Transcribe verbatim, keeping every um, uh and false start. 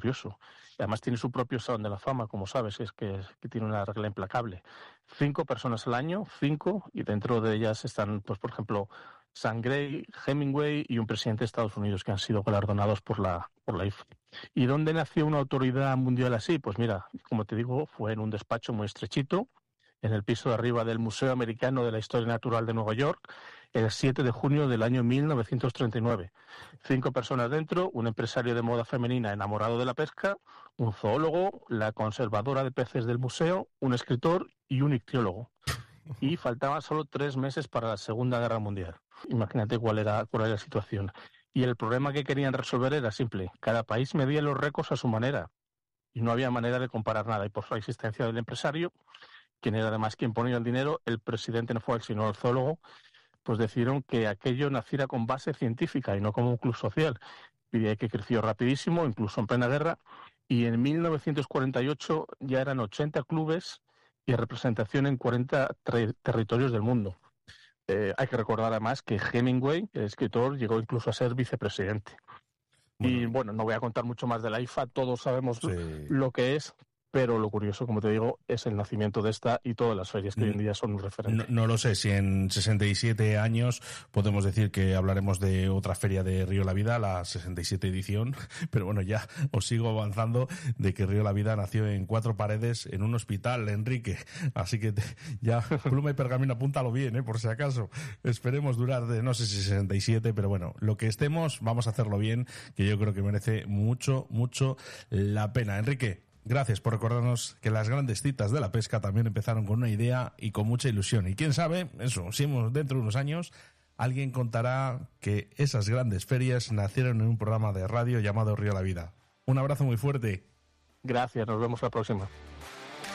curioso. Además tiene su propio Salón de la Fama, como sabes, es que, que tiene una regla implacable. Cinco personas al año, cinco, y dentro de ellas están, pues por ejemplo, Sam Gray, Hemingway y un presidente de Estados Unidos que han sido galardonados por la, por la I F A. ¿Y dónde nació una autoridad mundial así? Pues mira, como te digo, fue en un despacho muy estrechito, en el piso de arriba del Museo Americano de la Historia Natural de Nueva York, el siete de junio del año mil novecientos treinta y nueve. Cinco personas dentro, un empresario de moda femenina enamorado de la pesca, un zoólogo, la conservadora de peces del museo, un escritor y un ictiólogo. Y faltaban solo tres meses para la Segunda Guerra Mundial. Imagínate cuál era, cuál era la situación. Y el problema que querían resolver era simple. Cada país medía los récords a su manera. Y no había manera de comparar nada. Y por la existencia del empresario, quien era además quien ponía el dinero, el presidente no fue él, sino el zoólogo, pues decidieron que aquello naciera con base científica y no como un club social. Y de ahí que creció rapidísimo, incluso en plena guerra, y en mil novecientos cuarenta y ocho ya eran ochenta clubes y representación en cuarenta ter- territorios del mundo. Eh, hay que recordar además que Hemingway, el escritor, llegó incluso a ser vicepresidente. Bueno, y bueno, no voy a contar mucho más de la I F A, todos sabemos sí. lo que es, pero lo curioso, como te digo, es el nacimiento de esta y todas las ferias que hoy en día son un referente. No, no lo sé, si en sesenta y siete años podemos decir que hablaremos de otra feria de Río La Vida, la sesenta y siete edición, pero bueno, ya os sigo avanzando de que Río La Vida nació en cuatro paredes en un hospital, Enrique, así que te, ya pluma y pergamino, apúntalo bien, ¿eh? Por si acaso. Esperemos durar de, no sé si sesenta y siete, pero bueno, lo que estemos, vamos a hacerlo bien, que yo creo que merece mucho, mucho la pena. Enrique, gracias por recordarnos que las grandes citas de la pesca también empezaron con una idea y con mucha ilusión. Y quién sabe, eso, si hemos, dentro de unos años alguien contará que esas grandes ferias nacieron en un programa de radio llamado Río La Vida. Un abrazo muy fuerte. Gracias, nos vemos la próxima.